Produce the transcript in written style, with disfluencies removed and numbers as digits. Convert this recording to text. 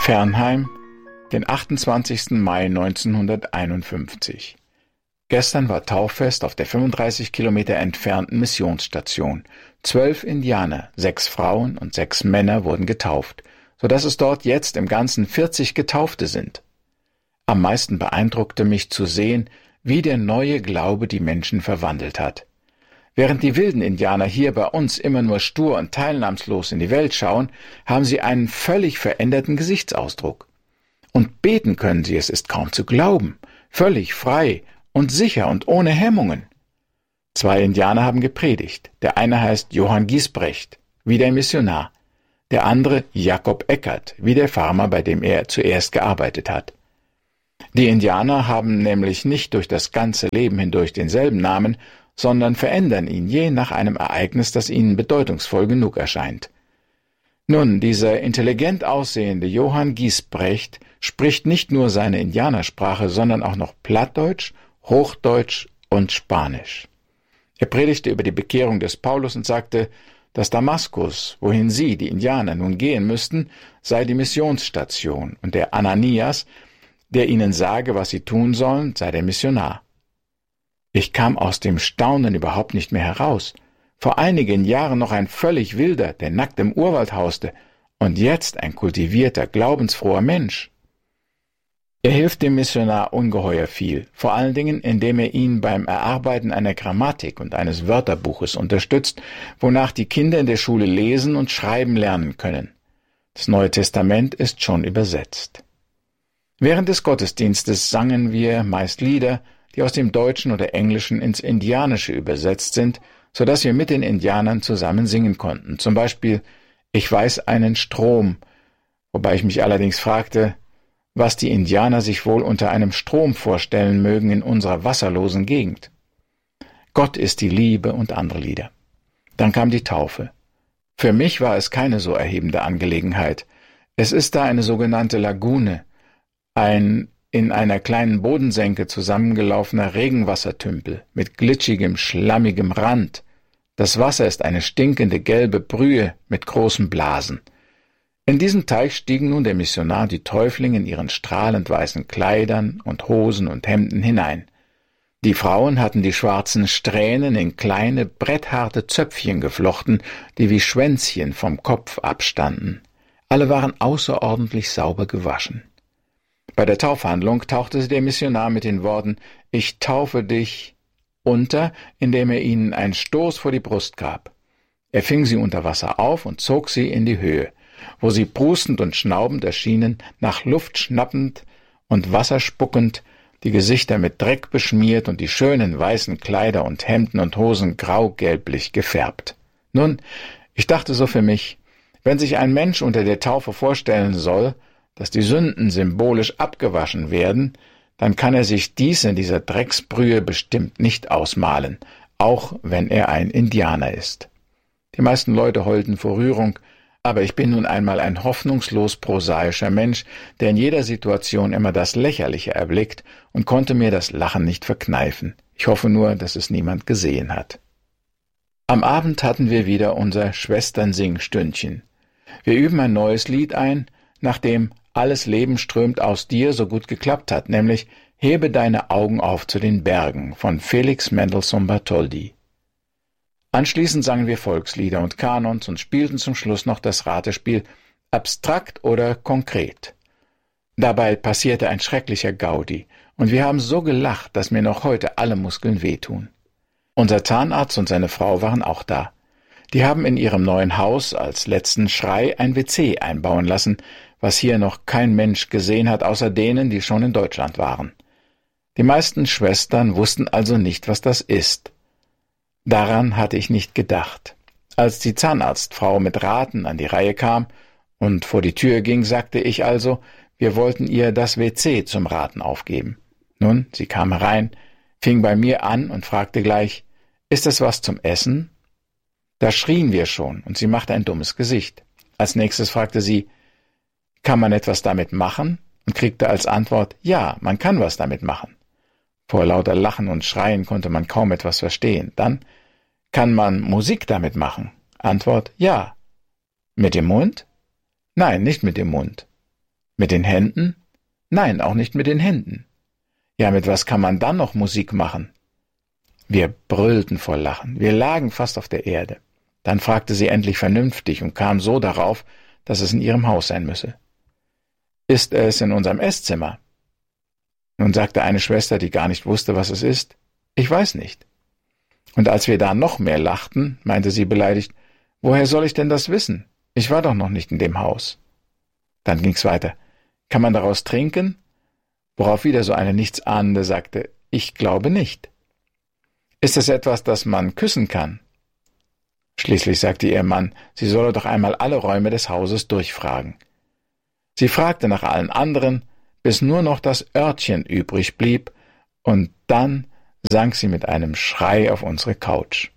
Fernheim, den 28. Mai 1951. Gestern war Tauffest auf der 35 Kilometer entfernten Missionsstation. 12 Indianer, 6 Frauen und 6 Männer wurden getauft, sodass es dort jetzt im Ganzen 40 Getaufte sind. Am meisten beeindruckte mich zu sehen, wie der neue Glaube die Menschen verwandelt hat. Während die wilden Indianer hier bei uns immer nur stur und teilnahmslos in die Welt schauen, haben sie einen völlig veränderten Gesichtsausdruck. Und beten können sie, es ist kaum zu glauben, völlig frei und sicher und ohne Hemmungen. 2 Indianer haben gepredigt. Der eine heißt Johann Giesbrecht, wie der Missionar. Der andere Jakob Eckert, wie der Farmer, bei dem er zuerst gearbeitet hat. Die Indianer haben nämlich nicht durch das ganze Leben hindurch denselben Namen, sondern verändern ihn je nach einem Ereignis, das ihnen bedeutungsvoll genug erscheint. Nun, dieser intelligent aussehende Johann Giesbrecht spricht nicht nur seine Indianersprache, sondern auch noch Plattdeutsch, Hochdeutsch und Spanisch. Er predigte über die Bekehrung des Paulus und sagte, dass Damaskus, wohin sie, die Indianer, nun gehen müssten, sei die Missionsstation und der Ananias, der ihnen sage, was sie tun sollen, sei der Missionar. Ich kam aus dem Staunen überhaupt nicht mehr heraus. Vor einigen Jahren noch ein völlig wilder, der nackt im Urwald hauste, und jetzt ein kultivierter, glaubensfroher Mensch. Er hilft dem Missionar ungeheuer viel, vor allen Dingen, indem er ihn beim Erarbeiten einer Grammatik und eines Wörterbuches unterstützt, wonach die Kinder in der Schule lesen und schreiben lernen können. Das Neue Testament ist schon übersetzt. Während des Gottesdienstes sangen wir meist Lieder, die aus dem Deutschen oder Englischen ins Indianische übersetzt sind, so dass wir mit den Indianern zusammen singen konnten. Zum Beispiel »Ich weiß einen Strom«, wobei ich mich allerdings fragte, was die Indianer sich wohl unter einem Strom vorstellen mögen in unserer wasserlosen Gegend. »Gott ist die Liebe« und andere Lieder. Dann kam die Taufe. Für mich war es keine so erhebende Angelegenheit. Es ist da eine sogenannte Lagune, ein in einer kleinen Bodensenke zusammengelaufener Regenwassertümpel mit glitschigem, schlammigem Rand. Das Wasser ist eine stinkende gelbe Brühe mit großen Blasen. In diesen Teich stiegen nun der Missionar, die Täuflinge in ihren strahlend weißen Kleidern und Hosen und Hemden hinein. Die Frauen hatten die schwarzen Strähnen in kleine, brettharte Zöpfchen geflochten, die wie Schwänzchen vom Kopf abstanden. Alle waren außerordentlich sauber gewaschen. Bei der Taufhandlung tauchte der Missionar mit den Worten »Ich taufe dich« unter, indem er ihnen einen Stoß vor die Brust gab. Er fing sie unter Wasser auf und zog sie in die Höhe, wo sie prustend und schnaubend erschienen, nach Luft schnappend und wasserspuckend, die Gesichter mit Dreck beschmiert und die schönen weißen Kleider und Hemden und Hosen grau-gelblich gefärbt. Nun, ich dachte so für mich, wenn sich ein Mensch unter der Taufe vorstellen soll, dass die Sünden symbolisch abgewaschen werden, dann kann er sich dies in dieser Drecksbrühe bestimmt nicht ausmalen, auch wenn er ein Indianer ist. Die meisten Leute heulten vor Rührung, aber ich bin nun einmal ein hoffnungslos prosaischer Mensch, der in jeder Situation immer das Lächerliche erblickt und konnte mir das Lachen nicht verkneifen. Ich hoffe nur, dass es niemand gesehen hat. Am Abend hatten wir wieder unser Schwestern-Sing-Stündchen. Wir üben ein neues Lied ein, nachdem »Alles Leben strömt aus dir« so gut geklappt hat, nämlich »Hebe deine Augen auf zu den Bergen« von Felix Mendelssohn Bartholdy. Anschließend sangen wir Volkslieder und Kanons und spielten zum Schluss noch das Ratespiel »Abstrakt oder konkret«. Dabei passierte ein schrecklicher Gaudi, und wir haben so gelacht, dass mir noch heute alle Muskeln wehtun. Unser Zahnarzt und seine Frau waren auch da. Die haben in ihrem neuen Haus als letzten Schrei ein WC einbauen lassen, was hier noch kein Mensch gesehen hat, außer denen, die schon in Deutschland waren. Die meisten Schwestern wussten also nicht, was das ist. Daran hatte ich nicht gedacht. Als die Zahnarztfrau mit Raten an die Reihe kam und vor die Tür ging, sagte ich also, wir wollten ihr das WC zum Raten aufgeben. Nun, sie kam herein, fing bei mir an und fragte gleich, »Ist das was zum Essen?« Da schrien wir schon, und sie machte ein dummes Gesicht. Als nächstes fragte sie, »Kann man etwas damit machen?« und kriegte als Antwort, »Ja, man kann was damit machen.« Vor lauter Lachen und Schreien konnte man kaum etwas verstehen. Dann, »Kann man Musik damit machen?« Antwort, »Ja.« »Mit dem Mund?« »Nein, nicht mit dem Mund.« Mit den Händen? Nein, auch nicht mit den Händen. Ja, mit was kann man dann noch Musik machen? Wir brüllten vor Lachen. Wir lagen fast auf der Erde. Dann fragte sie endlich vernünftig und kam so darauf, dass es in ihrem Haus sein müsse. Ist es in unserem Esszimmer? Nun sagte eine Schwester, die gar nicht wusste, was es ist, ich weiß nicht. Und als wir da noch mehr lachten, meinte sie beleidigt, woher soll ich denn das wissen? Ich war doch noch nicht in dem Haus. Dann ging's weiter. Kann man daraus trinken? Worauf wieder so eine Nichtsahnende sagte, ich glaube nicht. Ist es etwas, das man küssen kann? Schließlich sagte ihr Mann, sie solle doch einmal alle Räume des Hauses durchfragen. Sie fragte nach allen anderen, bis nur noch das Örtchen übrig blieb, und dann sank sie mit einem Schrei auf unsere Couch.